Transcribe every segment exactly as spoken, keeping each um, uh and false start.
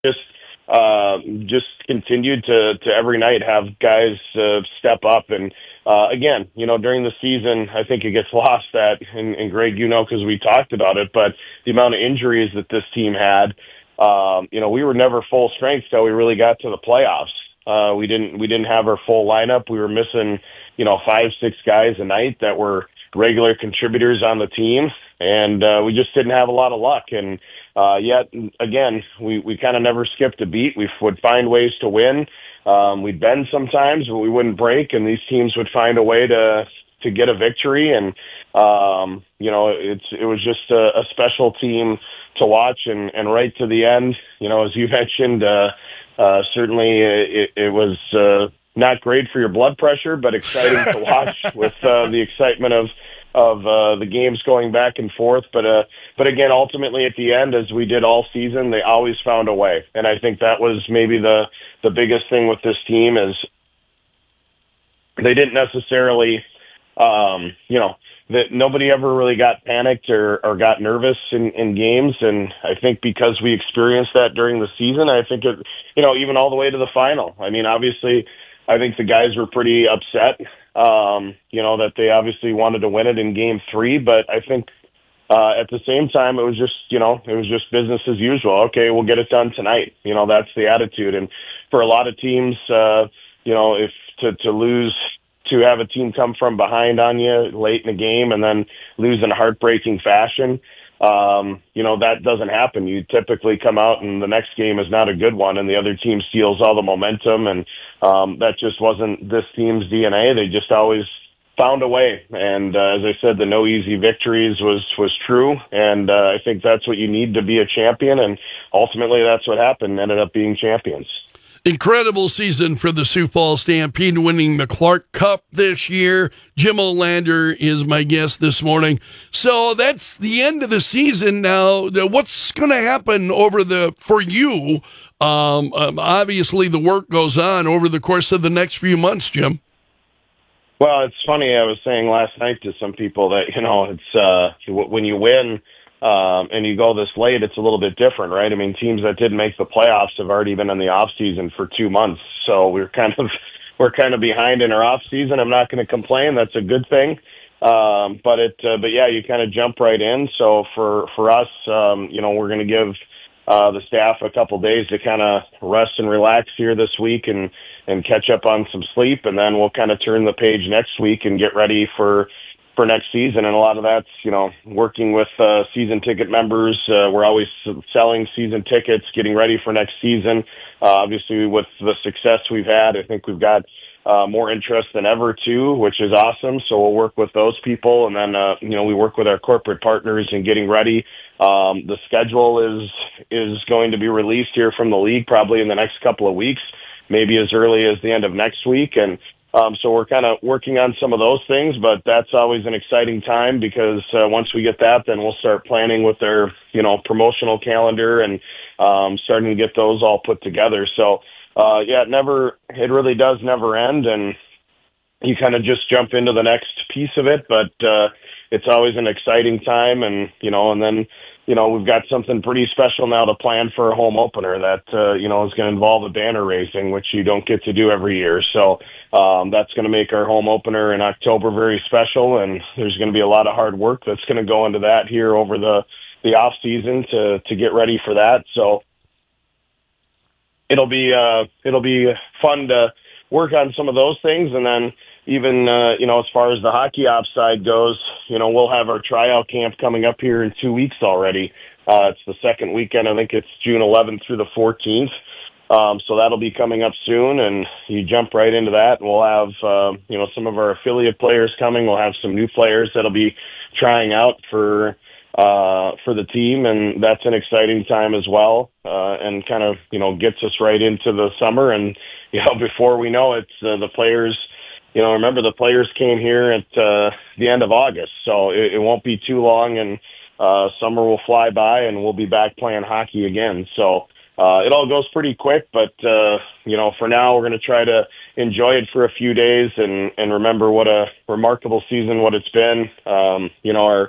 just uh, just continued to, to every night have guys uh, step up. And uh, again, you know, during the season, I think it gets lost that, and, and Greg, you know, because we talked about it, but the amount of injuries that this team had, um, you know, we were never full strength till we really got to the playoffs. Uh, we didn't we didn't have our full lineup. We were missing, you know, five, six guys a night that were regular contributors on the team, and uh, we just didn't have a lot of luck. And uh, yet, again, we, we kind of never skipped a beat. We would find ways to win. Um, we'd bend sometimes, but we wouldn't break, and these teams would find a way to to get a victory. And um, you know, it's it was just a, a special team to watch. And, and right to the end, you know, as you mentioned, uh, uh, certainly it, it was uh, not great for your blood pressure, but exciting to watch with uh, the excitement of of uh, the games going back and forth. But uh, but again, ultimately at the end, as we did all season, they always found a way. And I think that was maybe the the biggest thing with this team is they didn't necessarily, um, you know, that nobody ever really got panicked or, or got nervous in, in games. And I think because we experienced that during the season, I think it, you know, even all the way to the final. I mean, obviously, I think the guys were pretty upset, um, you know, that they obviously wanted to win it in game three. But I think uh, at the same time, it was just, you know, it was just business as usual. Okay, we'll get it done tonight. You know, that's the attitude. And for a lot of teams, uh, you know, if to, to lose, to have a team come from behind on you late in the game and then lose in heartbreaking fashion, um, you know, that doesn't happen. You typically come out and the next game is not a good one and the other team steals all the momentum. And um, that just wasn't this team's D N A. They just always found a way. And uh, as I said, the no easy victories was, was true. And uh, I think that's what you need to be a champion. And ultimately that's what happened, ended up being champions. Incredible season for the Sioux Falls Stampede, winning the Clark Cup this year. Jim Olander is my guest this morning. So that's the end of the season now. What's going to happen over the for you? Um, um, obviously, the work goes on over the course of the next few months, Jim. Well, it's funny. I was saying last night to some people that, you know, it's uh, when you win, Um, and you go this late, it's a little bit different, right? I mean, teams that didn't make the playoffs have already been in the off season for two months. So we're kind of, we're kind of behind in our off season. I'm not going to complain. That's a good thing. Um, but it, uh, but yeah, you kind of jump right in. So for, for us, um, you know, we're going to give, uh, the staff a couple days to kind of rest and relax here this week and, and catch up on some sleep. And then we'll kind of turn the page next week and get ready for, for next season. And a lot of that's, you know, working with uh, season ticket members. Uh, we're always selling season tickets, getting ready for next season. Uh, obviously, with the success we've had, I think we've got uh, more interest than ever, too, which is awesome. So we'll work with those people. And then, uh, you know, we work with our corporate partners in getting ready. Um, the schedule is is going to be released here from the league probably in the next couple of weeks, maybe as early as the end of next week. And Um, so we're kind of working on some of those things, but that's always an exciting time because uh, once we get that, then we'll start planning with their, you know, promotional calendar and um, starting to get those all put together. So, uh, yeah, it never, it really does never end, and you kind of just jump into the next piece of it, but uh, it's always an exciting time, and, you know, and then, you know, we've got something pretty special now to plan for a home opener that, uh, you know, is going to involve a banner raising, which you don't get to do every year. So um, that's going to make our home opener in October very special, and there's going to be a lot of hard work that's going to go into that here over the, the off season to, to get ready for that. So it'll be, uh, it'll be fun to work on some of those things. And then even, uh, you know, as far as the hockey ops side goes, you know, we'll have our tryout camp coming up here in two weeks already. Uh, it's the second weekend. I think it's June eleventh through the fourteenth. Um, so that'll be coming up soon, and you jump right into that. And we'll have, uh, you know, some of our affiliate players coming. We'll have some new players that'll be trying out for, uh, for the team. And that's an exciting time as well. Uh, and kind of, you know, gets us right into the summer. And, you know, before we know it, uh, the players, you know, remember the players came here at uh, the end of August, so it, it won't be too long, and uh, summer will fly by, and we'll be back playing hockey again. So uh, it all goes pretty quick, but, uh, you know, for now we're going to try to enjoy it for a few days and, and remember what a remarkable season, what it's been. Um, you know, our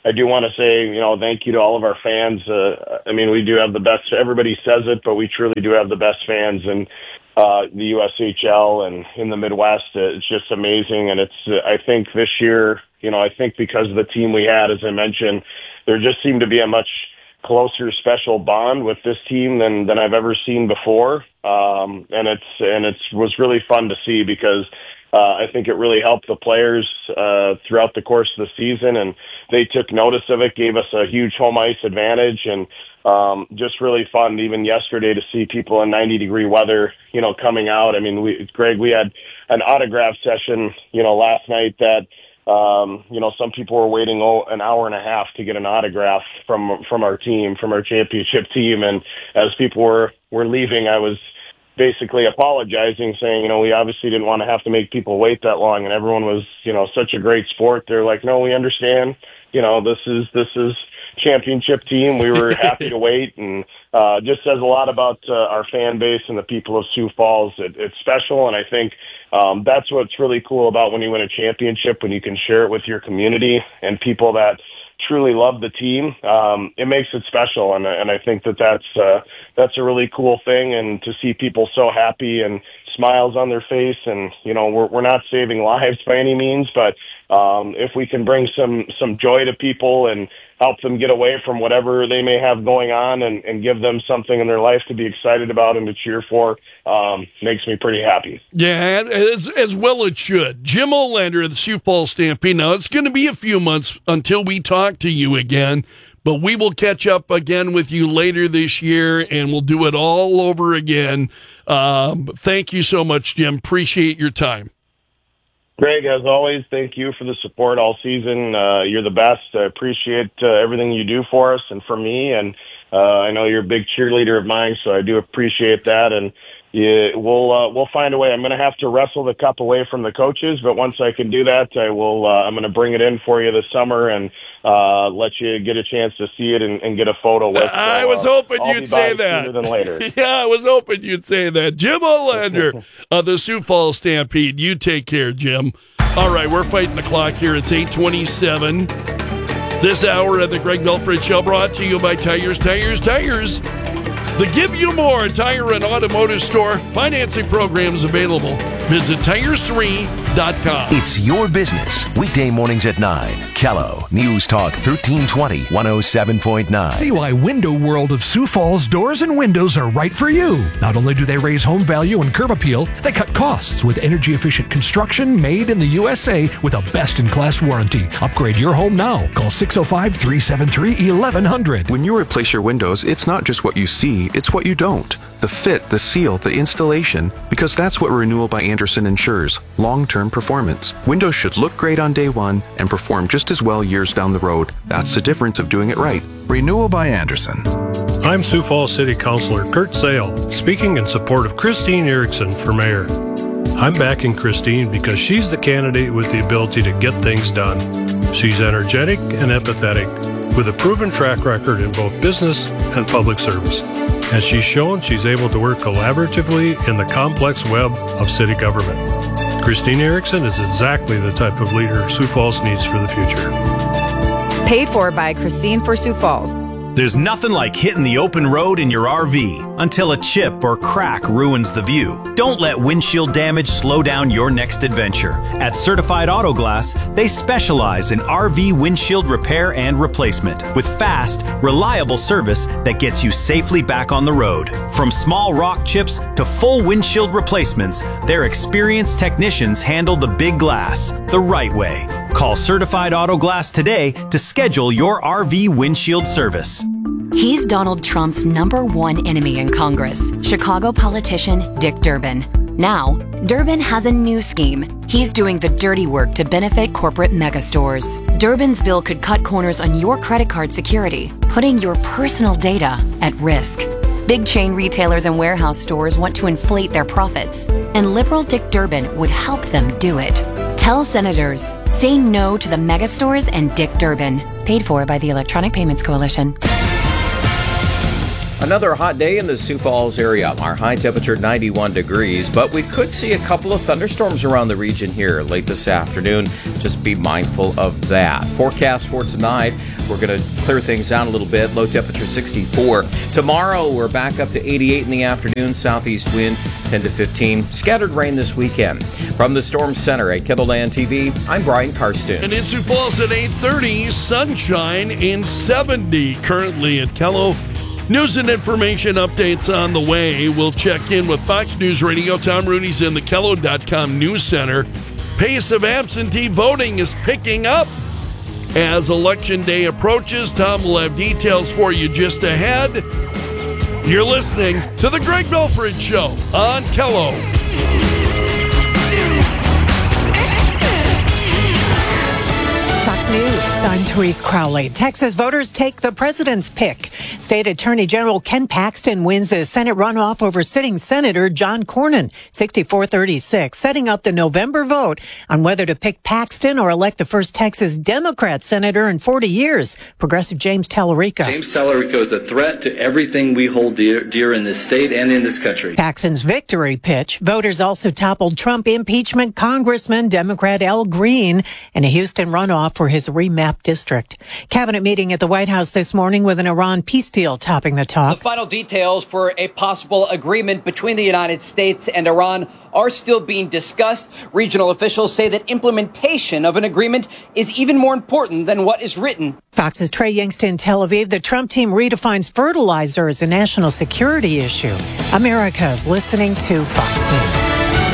I do want to say, you know, thank you to all of our fans. Uh, I mean, we do have the best, everybody says it, but we truly do have the best fans in uh, the U S H L and in the Midwest. It's just amazing. And it's, uh, I think this year, you know, I think because of the team we had, as I mentioned, there just seemed to be a much closer special bond with this team than, than I've ever seen before. Um, and it's, and it's was really fun to see because uh, I think it really helped the players uh, throughout the course of the season, and they took notice of it, gave us a huge home ice advantage, and um, just really fun even yesterday to see people in ninety degree weather, you know, coming out. I mean, we, Greg, we had an autograph session, you know, last night that, Um, you know, some people were waiting oh, an hour and a half to get an autograph from from our team, from our championship team. And as people were, were leaving, I was basically apologizing, saying, you know, we obviously didn't want to have to make people wait that long. And everyone was, you know, such a great sport. They're like, no, we understand. You know, this is this is championship team. We were happy to wait, and uh, just says a lot about uh, our fan base and the people of Sioux Falls. It, it's special, and I think um, that's what's really cool about when you win a championship, when you can share it with your community and people that truly love the team. Um, it makes it special, and and I think that that's uh, that's a really cool thing. And to see people so happy and smiles on their face, and you know, we're we're not saving lives by any means, but um, if we can bring some some joy to people and help them get away from whatever they may have going on, and, and give them something in their life to be excited about and to cheer for, um, makes me pretty happy. Yeah, as, as well it should. Jim Olander of the Sioux Falls Stampede. Now, it's going to be a few months until we talk to you again, but we will catch up again with you later this year, and we'll do it all over again. Um, thank you so much, Jim. Appreciate your time. Greg, as always, thank you for the support all season. Uh, you're the best. I appreciate uh, everything you do for us and for me. And uh, I know you're a big cheerleader of mine, so I do appreciate that. And yeah, we'll uh, we'll find a way. I'm going to have to wrestle the cup away from the coaches, but once I can do that, I will. Uh, I'm going to bring it in for you this summer and uh, let you get a chance to see it and, and get a photo with. So, I was hoping uh, you'd say that. Sooner than later. Yeah, I was hoping you'd say that. Jim Olander of the Sioux Falls Stampede. You take care, Jim. All right, we're fighting the clock here. It's eight twenty-seven. This hour of the Greg Belford Show brought to you by Tires, Tires, Tires. The Give You More Tire and Automotive Store. Financing programs available. Visit tires three dot com. It's your business. Weekday mornings at nine. Kello News Talk thirteen twenty, one oh seven point nine. See why Window World of Sioux Falls Doors and Windows are right for you. Not only do they raise home value and curb appeal, they cut costs with energy-efficient construction made in the U S A with a best-in-class warranty. Upgrade your home now. Call six oh five, three seven three, eleven hundred. When you replace your windows, it's not just what you see, it's what you don't. The fit, the seal, the installation, because that's what Renewal by Andersen ensures, long-term performance. Windows should look great on day one and perform just as well years down the road. That's the difference of doing it right. Renewal by Andersen. I'm Sioux Falls City Councilor Kurt Sale, speaking in support of Christine Erickson for mayor. I'm backing Christine because she's the candidate with the ability to get things done. She's energetic and empathetic, with a proven track record in both business and public service. As she's shown, she's able to work collaboratively in the complex web of city government. Christine Erickson is exactly the type of leader Sioux Falls needs for the future. Paid for by Christine for Sioux Falls. There's nothing like hitting the open road in your R V until a chip or crack ruins the view. Don't let windshield damage slow down your next adventure. At Certified Auto Glass, they specialize in R V windshield repair and replacement with fast, reliable service that gets you safely back on the road. From small rock chips to full windshield replacements, their experienced technicians handle the big glass the right way. Call Certified Auto Glass today to schedule your R V windshield service. He's Donald Trump's number one enemy in Congress, Chicago politician Dick Durbin. Now, Durbin has a new scheme. He's doing the dirty work to benefit corporate megastores. Durbin's bill could cut corners on your credit card security, putting your personal data at risk. Big chain retailers and warehouse stores want to inflate their profits, and liberal Dick Durbin would help them do it. Tell senators, say no to the megastores and Dick Durbin. Paid for by the Electronic Payments Coalition. Another hot day in the Sioux Falls area. Our high temperature ninety-one degrees, but we could see a couple of thunderstorms around the region here late this afternoon. Just be mindful of that. Forecast for tonight, we're going to clear things out a little bit. Low temperature sixty-four. Tomorrow, we're back up to eighty-eight in the afternoon. Southeast wind ten to fifteen. Scattered rain this weekend. From the Storm Center at KELOLAND T V, I'm Brian Karsten. And in Sioux Falls at eight thirty, sunshine and seventy currently at Kello. News and information updates on the way. We'll check in with Fox News Radio. Tom Rooney's in the Kello dot com News Center. Pace of absentee voting is picking up as Election Day approaches. Tom will have details for you just ahead. You're listening to The Greg Belford Show on Kello. Fox News, I'm Therese Crowley. Texas voters take the president's pick. State Attorney General Ken Paxton wins the Senate runoff over sitting Senator John Cornyn, sixty-four thirty-six, setting up the November vote on whether to pick Paxton or elect the first Texas Democrat senator in forty years. Progressive James Tallarico. James Tallarico is a threat to everything we hold dear, dear in this state and in this country. Paxton's victory pitch. Voters also toppled Trump impeachment Congressman Democrat Al Green in a Houston runoff for his remapped district. Cabinet meeting at the White House this morning with an Iran peace deal topping the talk. The final details for a possible agreement between the United States and Iran are still being discussed. Regional officials say that implementation of an agreement is even more important than what is written. Fox's Trey Yingst in Tel Aviv. The Trump team redefines fertilizer as a national security issue. America's listening to Fox News.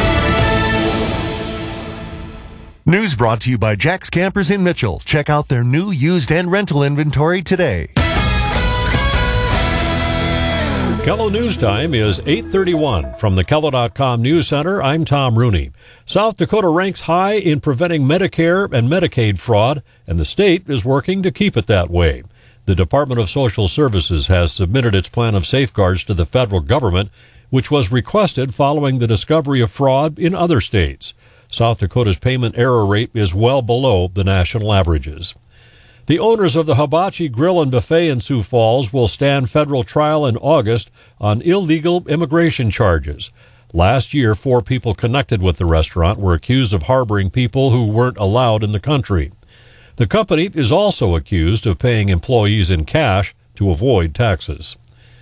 News brought to you by Jack's Campers in Mitchell. Check out their new used and rental inventory today. Kello News Time is eight thirty-one. From the Kello dot com News Center, I'm Tom Rooney. South Dakota ranks high in preventing Medicare and Medicaid fraud, and the state is working to keep it that way. The Department of Social Services has submitted its plan of safeguards to the federal government, which was requested following the discovery of fraud in other states. South Dakota's payment error rate is well below the national averages. The owners of the Hibachi Grill and Buffet in Sioux Falls will stand federal trial in August on illegal immigration charges. Last year, four people connected with the restaurant were accused of harboring people who weren't allowed in the country. The company is also accused of paying employees in cash to avoid taxes.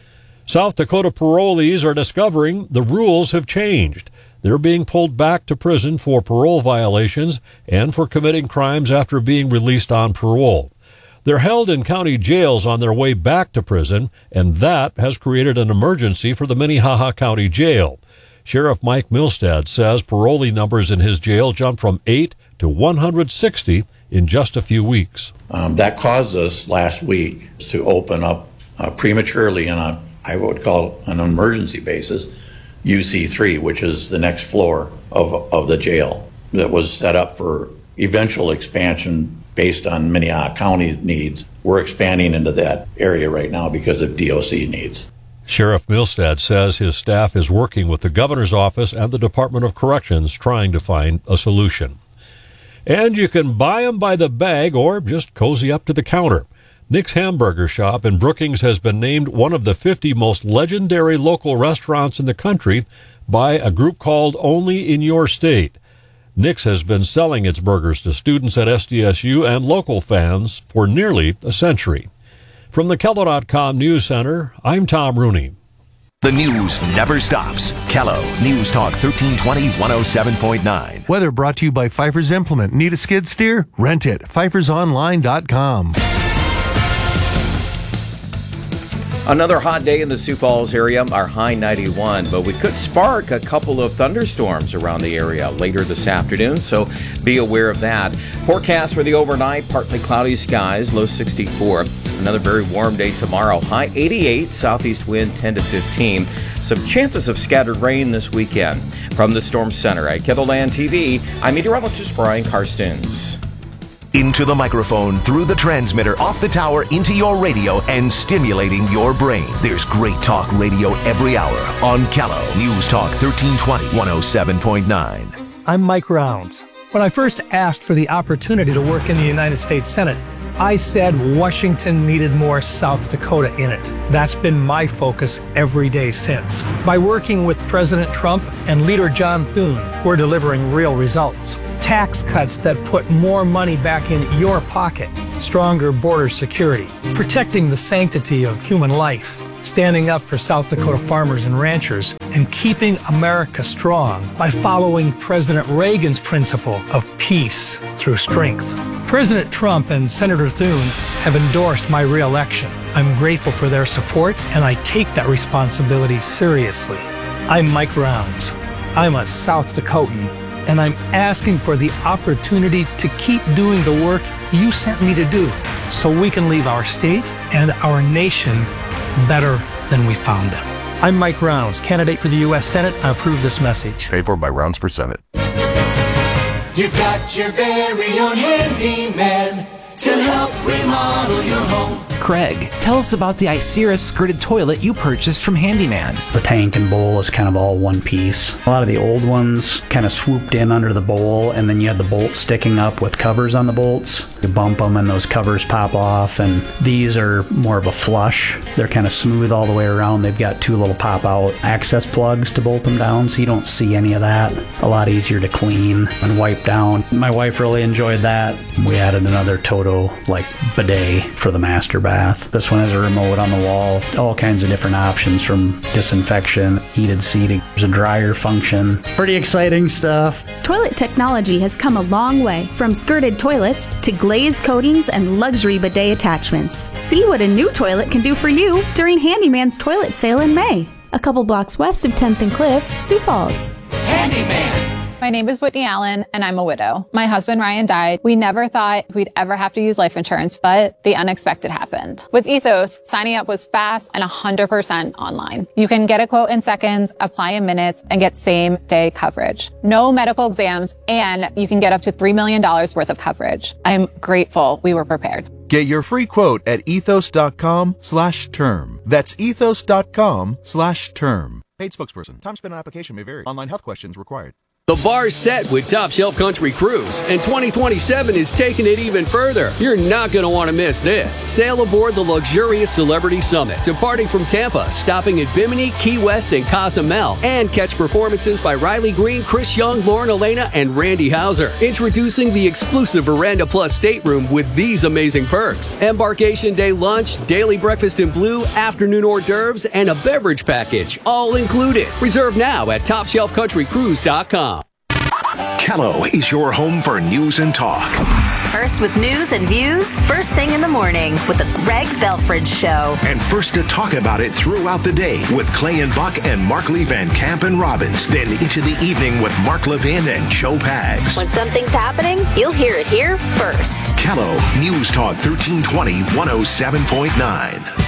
South Dakota parolees are discovering the rules have changed. They're being pulled back to prison for parole violations and for committing crimes after being released on parole. They're held in county jails on their way back to prison, and that has created an emergency for the Minnehaha County Jail. Sheriff Mike Milstead says parolee numbers in his jail jumped from eight to one hundred sixty in just a few weeks. Um, that caused us last week to open up uh, prematurely on a, I would call it an emergency basis, U C three, which is the next floor of of the jail that was set up for eventual expansion based on Minnehaha County needs. We're expanding into that area right now because of D O C needs. Sheriff Milstead says his staff is working with the governor's office and the Department of Corrections trying to find a solution. And you can buy them by the bag or just cozy up to the counter. Nick's Hamburger Shop in Brookings has been named one of the fifty most legendary local restaurants in the country by a group called Only in Your State. Nick's has been selling its burgers to students at S D S U and local fans for nearly a century. From the Kello dot com News Center, I'm Tom Rooney. The news never stops. Kello News Talk thirteen twenty, one oh seven point nine. Weather brought to you by Pfeiffer's Implement. Need a skid steer? Rent it. Pfeifers Online dot com. Another hot day in the Sioux Falls area, our high ninety-one, but we could spark a couple of thunderstorms around the area later this afternoon, so be aware of that. Forecast for the overnight, partly cloudy skies, low sixty-four. Another very warm day tomorrow, high eighty-eight, southeast wind ten to fifteen. Some chances of scattered rain this weekend. From the Storm Center at KELOLAND T V, I'm meteorologist Brian Karstens. Into the microphone, through the transmitter, off the tower, into your radio, and stimulating your brain. There's great talk radio every hour on Kello News Talk thirteen twenty, one oh seven point nine. I'm Mike Rounds. When I first asked for the opportunity to work in the United States Senate, I said Washington needed more South Dakota in it. That's been my focus every day since. By working with President Trump and leader John Thune, we're delivering real results. Tax cuts that put more money back in your pocket, stronger border security, protecting the sanctity of human life, standing up for South Dakota farmers and ranchers, and keeping America strong by following President Reagan's principle of peace through strength. President Trump and Senator Thune have endorsed my re-election. I'm grateful for their support, and I take that responsibility seriously. I'm Mike Rounds. I'm a South Dakotan, and I'm asking for the opportunity to keep doing the work you sent me to do so we can leave our state and our nation better than we found them. I'm Mike Rounds, candidate for the U S Senate. I approve this message. Paid for by Rounds for Senate. You've got your very own handyman to help remodel your home. Craig, tell us about the Icera skirted toilet you purchased from Handyman. The tank and bowl is kind of all one piece. A lot of the old ones kind of swooped in under the bowl, and then you had the bolts sticking up with covers on the bolts. You bump them and those covers pop off, and these are more of a flush. They're kind of smooth all the way around. They've got two little pop-out access plugs to bolt them down, so you don't see any of that. A lot easier to clean and wipe down. My wife really enjoyed that. We added another Toto like bidet for the master bath. This one has a remote on the wall, all kinds of different options from disinfection, heated seating, there's a dryer function. Pretty exciting stuff. Toilet technology has come a long way, from skirted toilets to glazed coatings and luxury bidet attachments. See what a new toilet can do for you during Handyman's toilet sale in May. A couple blocks west of tenth and Cliff, Sioux Falls. Handyman. My name is Whitney Allen, and I'm a widow. My husband, Ryan, died. We never thought we'd ever have to use life insurance, but the unexpected happened. With Ethos, signing up was fast and one hundred percent online. You can get a quote in seconds, apply in minutes, and get same-day coverage. No medical exams, and you can get up to three million dollars worth of coverage. I'm grateful we were prepared. Get your free quote at ethos.com slash term. That's ethos.com slash term. Paid spokesperson. Time spent on application may vary. Online health questions required. The bar's set with Top Shelf Country Cruise, and twenty twenty-seven is taking it even further. You're not going to want to miss this. Sail aboard the luxurious Celebrity Summit, departing from Tampa, stopping at Bimini, Key West, and Cozumel, and catch performances by Riley Green, Chris Young, Lauren Elena, and Randy Hauser. Introducing the exclusive Veranda Plus stateroom with these amazing perks: embarkation day lunch, daily breakfast in blue, afternoon hors d'oeuvres, and a beverage package, all included. Reserve now at top shelf country cruise dot com. Kello is your home for news and talk. First with news and views, first thing in the morning with the Greg Belfridge Show. And first to talk about it throughout the day with Clay and Buck and Mark Lee Van Camp and Robbins. Then into the evening with Mark Levin and Joe Pags. When something's happening, you'll hear it here first. Kello, News Talk thirteen twenty, one oh seven point nine.